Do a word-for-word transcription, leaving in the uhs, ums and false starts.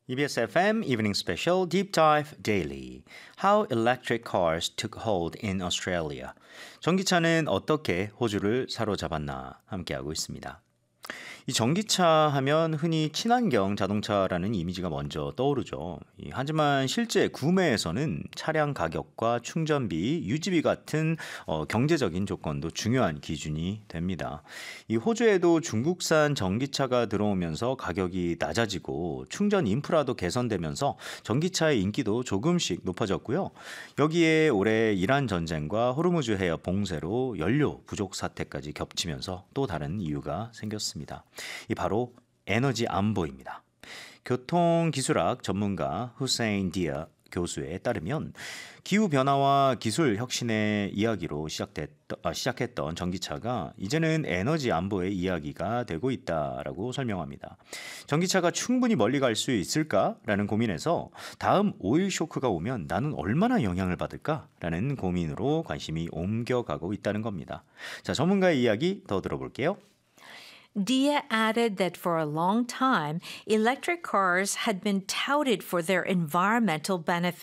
이비에스 에프엠 Evening Special Deep Dive Daily. How electric cars took hold in Australia. 전기차는 어떻게 호주를 사로잡았나 함께하고 있습니다. 이 전기차 하면 흔히 친환경 자동차라는 이미지가 먼저 떠오르죠. 이, 하지만 실제 구매에서는 차량 가격과 충전비, 유지비 같은 어, 경제적인 조건도 중요한 기준이 됩니다. 이 호주에도 중국산 전기차가 들어오면서 가격이 낮아지고 충전 인프라도 개선되면서 전기차의 인기도 조금씩 높아졌고요. 여기에 올해 이란 전쟁과 호르무즈 해협 봉쇄로 연료 부족 사태까지 겹치면서 또 다른 이유가 생겼습니다. 이 바로 에너지 안보입니다. 교통기술학 전문가 후세인 디아 교수에 따르면 기후변화와 기술 혁신의 이야기로 시작됐, 아, 시작했던 전기차가 이제는 에너지 안보의 이야기가 되고 있다라고 설명합니다. 전기차가 충분히 멀리 갈 수 있을까라는 고민에서 다음 오일 쇼크가 오면 나는 얼마나 영향을 받을까라는 고민으로 관심이 옮겨가고 있다는 겁니다. 자, 전문가의 이야기 더 들어볼게요. Dia added that for a long time, electric cars had been touted for their environmental benefits.